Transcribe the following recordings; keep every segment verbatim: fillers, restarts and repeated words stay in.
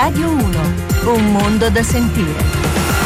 Radio uno, un mondo da sentire.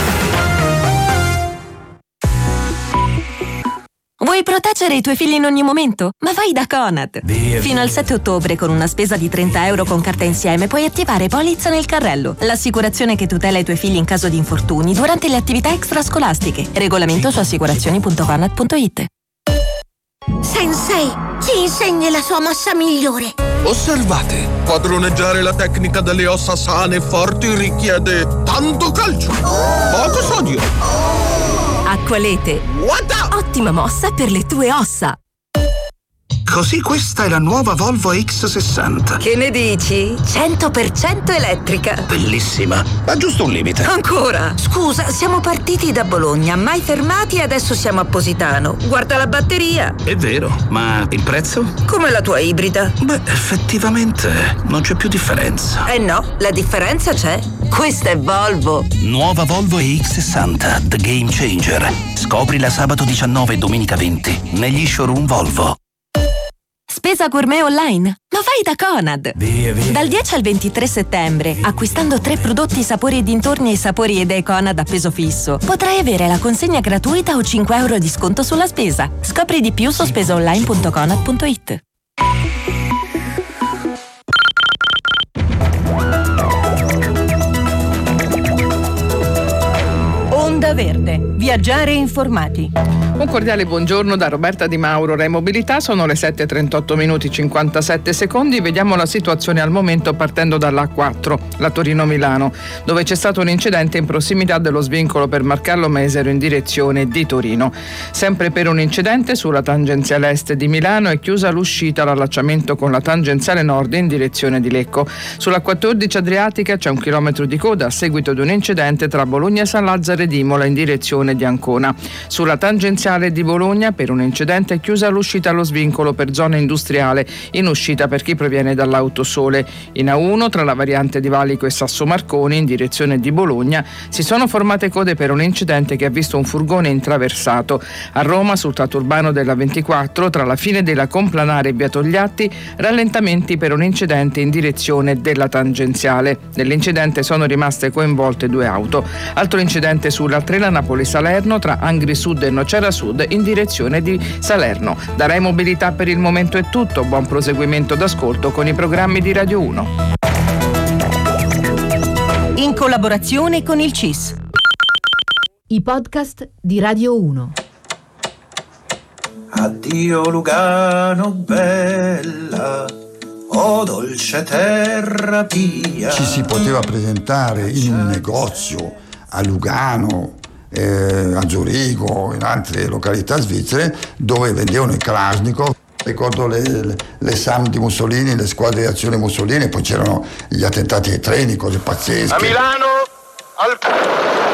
Vuoi proteggere i tuoi figli in ogni momento? Ma vai da Conad! Via, Fino via. al sette ottobre, con una spesa di trenta euro con carta insieme, puoi attivare Polizza nel carrello, l'assicurazione che tutela i tuoi figli in caso di infortuni durante le attività extrascolastiche. Regolamento su assicurazioni punto conad punto it. Sensei, ci insegni la sua mossa migliore. Osservate, padroneggiare la tecnica delle ossa sane e forti richiede tanto calcio, poco sodio. Acqualete. What the? Ottima mossa per le tue ossa. Così questa è la nuova Volvo X sessanta. Che ne dici? cento per cento elettrica. Bellissima, ma giusto un limite. Ancora? Scusa, siamo partiti da Bologna, mai fermati e adesso siamo a Positano. Guarda la batteria. È vero, ma il prezzo? Come la tua ibrida. Beh, effettivamente non c'è più differenza. Eh no, la differenza c'è. Questa è Volvo. Nuova Volvo E X sessanta, The Game Changer. Scoprila sabato diciannove e domenica venti negli showroom Volvo. Spesa gourmet online? Ma vai da Conad! Via, via. Dal dieci al ventitré settembre, acquistando tre prodotti sapori e dintorni e sapori idee Conad a peso fisso, potrai avere la consegna gratuita o cinque euro di sconto sulla spesa. Scopri di più su spesa online punto conad punto it. Onda Verde. Viaggiare informati. Un cordiale buongiorno da Roberta Di Mauro, Rai Mobilità. Sono le sette e trentotto minuti cinquantasette secondi. Vediamo la situazione al momento partendo dall'A quattro, la Torino-Milano, dove c'è stato un incidente in prossimità dello svincolo per Marcallo Mesero in direzione di Torino. Sempre per un incidente sulla tangenziale est di Milano è chiusa l'uscita all'allacciamento con la tangenziale nord in direzione di Lecco. Sulla quattordici Adriatica c'è un chilometro di coda a seguito di un incidente tra Bologna e San Lazzaro ed Imola in direzione di Ancona. Sulla tangenziale di Bologna per un incidente è chiusa l'uscita allo svincolo per zona industriale in uscita per chi proviene dall'Autosole. In A uno tra la variante di Valico e Sasso Marconi in direzione di Bologna si sono formate code per un incidente che ha visto un furgone intraversato. A Roma sul tratto urbano della ventiquattro tra la fine della Complanare e via Togliatti rallentamenti per un incidente in direzione della tangenziale. Nell'incidente sono rimaste coinvolte due auto. Altro incidente sulla Trela Napoli-Salerno tra Angri Sud e Nocera Sud in direzione di Salerno. Da Rai Mobilità per il momento è tutto. Buon proseguimento d'ascolto con i programmi di Radio uno. In collaborazione con il C I S. I podcast di Radio uno. Addio Lugano bella, oh dolce terra pia. Ci si poteva presentare in un negozio a Lugano, eh, a Zurigo, in altre località svizzere dove vendevano i Kalashnikov. Ricordo le, le, le S A M di Mussolini, le squadre di azione Mussolini, poi c'erano gli attentati ai treni, cose pazzesche. A Milano, al...